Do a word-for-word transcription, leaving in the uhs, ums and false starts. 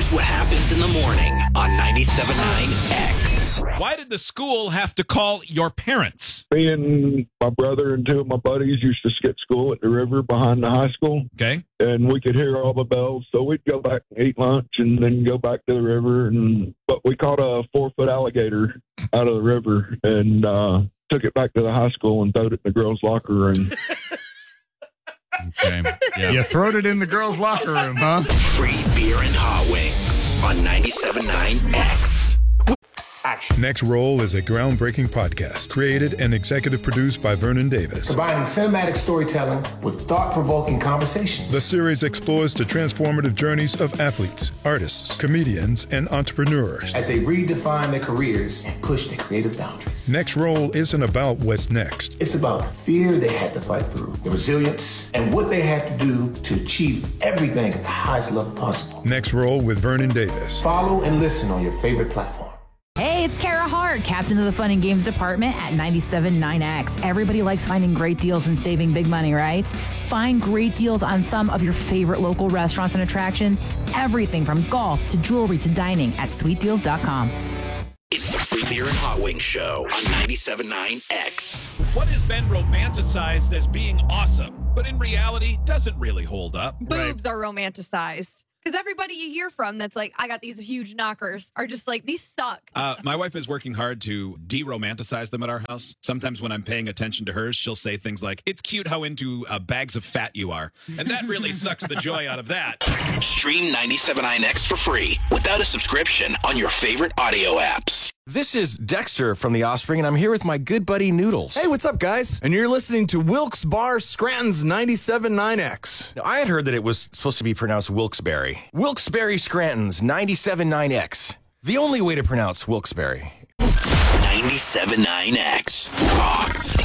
Here's what happens in the morning on ninety-seven point nine X. Why did the school have to call your parents? Me and my brother and two of my buddies used to skip school at the river behind the high school. Okay. And we could hear all the bells, so we'd go back and eat lunch and then go back to the river. And But we caught a four-foot alligator out of the river and uh, took it back to the high school and throwed it in the girls' locker room. Okay. Yeah. You throwed it in the girls' locker room, huh? Free beer and hot wings on ninety-seven point nine X. Action. Next Roll is a groundbreaking podcast created and executive produced by Vernon Davis. Combining cinematic storytelling with thought-provoking conversations. The series explores the transformative journeys of athletes, artists, comedians, and entrepreneurs as they redefine their careers and push their creative boundaries. Next Roll isn't about what's next. It's about the fear they had to fight through, the resilience, and what they had to do to achieve everything at the highest level possible. Next Roll with Vernon Davis. Follow and listen on your favorite platform. Hey, it's Kara Hart, captain of the Fun and Games department at ninety-seven point nine X. Everybody likes finding great deals and saving big money, right? Find great deals on some of your favorite local restaurants and attractions. Everything from golf to jewelry to dining at sweet deals dot com. It's the Free Beer and Hot Wings Show on ninety-seven point nine X. What has been romanticized as being awesome, but in reality doesn't really hold up? Boobs are romanticized. Because everybody you hear from that's like, I got these huge knockers, are just like, these suck. Uh, my wife is working hard to de-romanticize them at our house. Sometimes when I'm paying attention to hers, she'll say things like, it's cute how into uh, bags of fat you are. And that really sucks the joy out of that. Stream ninety-seven point nine X for free without a subscription on your favorite audio apps. This is Dexter from The Offspring, and I'm here with my good buddy Noodles. Hey, what's up, guys? And you're listening to Wilkes Bar Scranton's ninety-seven point nine X. Now, I had heard that it was supposed to be pronounced Wilkes-Barre. Wilkes-Barre Scranton's ninety-seven point nine X. The only way to pronounce Wilkes-Barre. ninety-seven point nine X rocks.